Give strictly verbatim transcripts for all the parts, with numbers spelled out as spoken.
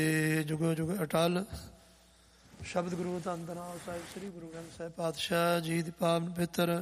ਜੁਗੋ ਜੁਗ ਅਟਲ ਸ਼ਬਦ ਗੁਰੂ ਧੰਨ ਧੰਨ ਸਾਹਿਬ ਸ੍ਰੀ ਗੁਰੂ ਗ੍ਰੰਥ ਸਾਹਿਬ ਪਾਤਸ਼ਾਹ ਜੀ ਦੀ ਪਾਵਨ ਪਵਿੱਤਰ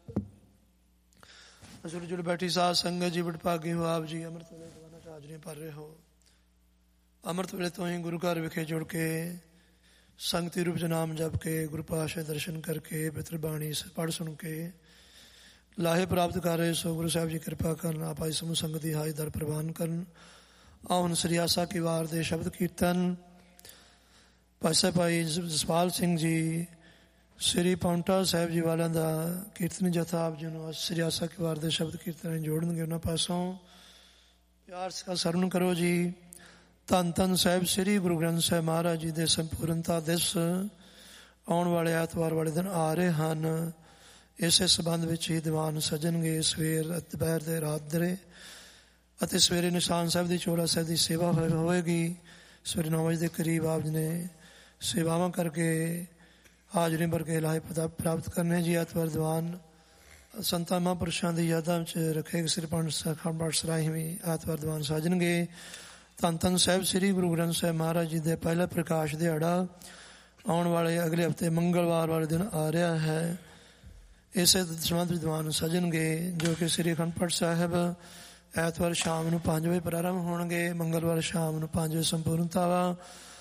ਅਸੁਰ ਜੁੜ ਬੈਠੀ ਸਾਧ ਸੰਗਤ ਜੀ ਬੜ ਭਾਗੇ ਹੋ ਆਪ ਜੀ ਅੰਮ੍ਰਿਤ ਵੇਲੇ ਦਵਾਨਾ ਚ ਹਾਜ਼ਰੀਆਂ ਭਰ ਰਹੇ ਹੋ। ਅੰਮ੍ਰਿਤ ਵੇਲੇ ਤੋਂ ਹੀ ਗੁਰੂ ਘਰ ਵਿਖੇ ਜੁੜ ਕੇ ਸੰਗਤੀ ਰੂਪ ਚ ਨਾਮ ਜਪ ਕੇ ਗੁਰੂ ਪਾਤਸ਼ਾਹ ਦਰਸ਼ਨ ਕਰਕੇ ਪਵਿੱਤਰ ਬਾਣੀ ਪੜ੍ਹ ਸੁਣ ਕੇ ਲਾਹੇ ਪ੍ਰਾਪਤ ਕਰ ਰਹੇ ਸੋ ਗੁਰੂ ਸਾਹਿਬ ਜੀ ਕਿਰਪਾ ਕਰਨ ਆਪ ਆਈ ਸਮੂਹ ਸੰਗਤ ਦੀ ਹਾਜ਼ਰੀ ਦਰ ਪ੍ਰਵਾਨ ਕਰਨ। ਆਉਣ ਸ੍ਰੀ ਆਸਾ ਕੀ ਵਾਰ ਦੇ ਸ਼ਬਦ ਕੀਰਤਨ ਪਾਤਸ਼ਾਹ ਭਾਈ ਜਸਪਾਲ ਸਿੰਘ ਜੀ ਸ੍ਰੀ ਪਾਉਂਟਾ ਸਾਹਿਬ ਜੀ ਵਾਲਿਆਂ ਦਾ ਕੀਰਤਨ ਜਥਾ ਆਪ ਜੀ ਨੂੰ ਸ੍ਰੀ ਆਸਾ ਕੀ ਵਾਰ ਦੇ ਸ਼ਬਦ ਕੀਰਤਨ ਜੋੜਨਗੇ। ਉਹਨਾਂ ਪਾਸੋਂ ਪਿਆਰ ਸਾ ਸਰਵਣ ਕਰੋ ਜੀ। ਧੰਨ ਧੰਨ ਸਾਹਿਬ ਸ੍ਰੀ ਗੁਰੂ ਗ੍ਰੰਥ ਸਾਹਿਬ ਮਹਾਰਾਜ ਜੀ ਦੇ ਸੰਪੂਰਨਤਾ ਦਿਵਸ ਆਉਣ ਵਾਲੇ ਐਤਵਾਰ ਵਾਲੇ ਦਿਨ ਆ ਰਹੇ ਹਨ। ਇਸੇ ਸੰਬੰਧ ਵਿੱਚ ਹੀ ਦੀਵਾਨ ਸਜਣਗੇ। ਸਵੇਰ ਦੁਪਹਿਰ ਦੇ ਰਾਤ ਦੇ ਅਤੇ ਸਵੇਰੇ ਨਿਸ਼ਾਨ ਸਾਹਿਬ ਦੀ ਚੋਲਾ ਸਾਹਿਬ ਦੀ ਸੇਵਾ ਹੋਵੇਗੀ। ਸਵੇਰੇ ਨੌ ਵਜੇ ਦੇ ਕਰੀਬ ਆਪ ਜੀ ਨੇ ਸੇਵਾਵਾਂ ਕਰਕੇ ਹਾਜ਼ਰੀ ਭਰ ਕੇ ਲਾਹੇ ਪ੍ਰਾਪਤ ਕਰਨੇ ਜੀ। ਐਤਵਾਰ ਦੀਵਾਨ ਸੰਤਾਂ ਮਹਾਂਪੁਰਸ਼ਾਂ ਦੀ ਯਾਦਾਂ ਵਿੱਚ ਰੱਖੇ ਸ੍ਰੀ ਪੰਡ ਸਾਹਿਬ ਸਰਾਹੀਂ ਵੀ ਐਤਵਾਰ ਦੀਵਾਨ ਸਾਜਣਗੇ। ਧੰਨ ਧੰਨ ਸਾਹਿਬ ਸ੍ਰੀ ਗੁਰੂ ਗ੍ਰੰਥ ਸਾਹਿਬ ਮਹਾਰਾਜ ਜੀ ਦੇ ਪਹਿਲਾ ਪ੍ਰਕਾਸ਼ ਦਿਹਾੜਾ ਆਉਣ ਵਾਲੇ ਅਗਲੇ ਹਫ਼ਤੇ ਮੰਗਲਵਾਰ ਵਾਲੇ ਦਿਨ ਆ ਰਿਹਾ ਹੈ। ਇਸੇ ਸੰਬੰਧ ਵਿੱਚ ਦੀਵਾਨ ਸਜਣਗੇ ਜੋ ਕਿ ਸ੍ਰੀ ਅਖੰਡ ਪਾਠ ਸਾਹਿਬ ਐਤਵਾਰ ਸ਼ਾਮ ਨੂੰ ਪੰਜ ਵਜੇ ਪ੍ਰਾਰੰਭ ਹੋਣਗੇ। ਮੰਗਲਵਾਰ ਸ਼ਾਮ ਨੂੰ ਪੰਜ ਵਜੇ ਸੰਪੂਰਨਤਾ ਵਾ।